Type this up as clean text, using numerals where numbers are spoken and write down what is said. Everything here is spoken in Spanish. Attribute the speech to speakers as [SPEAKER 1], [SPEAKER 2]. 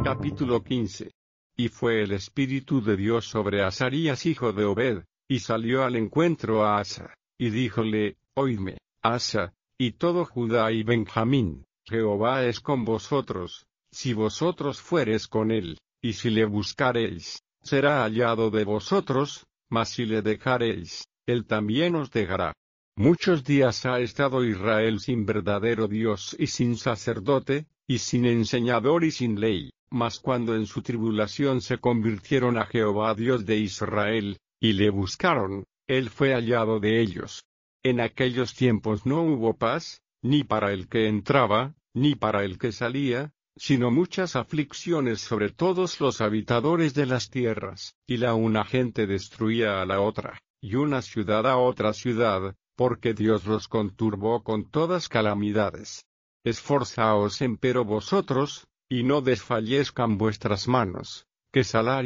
[SPEAKER 1] Capítulo 15. Y fue el Espíritu de Dios sobre Azarías hijo de Obed, y salió al encuentro a Asa, y díjole: Oídme, Asa, y todo Judá y Benjamín, Jehová es con vosotros, si vosotros fueres con él, y si le buscareis, será hallado de vosotros, mas si le dejareis, él también os dejará. Muchos días ha estado Israel sin verdadero Dios y sin sacerdote, y sin enseñador y sin ley, mas cuando en su tribulación se convirtieron a Jehová Dios de Israel, y le buscaron, él fue hallado de ellos. En aquellos tiempos no hubo paz, ni para el que entraba, ni para el que salía, sino muchas aflicciones sobre todos los habitadores de las tierras, y la una gente destruía a la otra, y una ciudad a otra ciudad, porque Dios los conturbó con todas calamidades. Esforzaos empero vosotros, y no desfallezcan vuestras manos, que salario